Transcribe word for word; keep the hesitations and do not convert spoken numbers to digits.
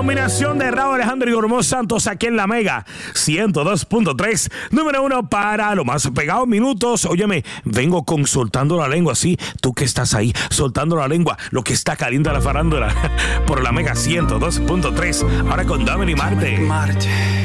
combinación de Rauw Alejandro y Gormón Santos aquí en la Mega ciento dos punto tres, número uno para lo más pegado minutos. Óyeme, vengo con soltando la lengua, sí, tú que estás ahí soltando la lengua, lo que está caliente la farándula por la Mega ciento dos punto tres, ahora con Dominic Marte. Marte.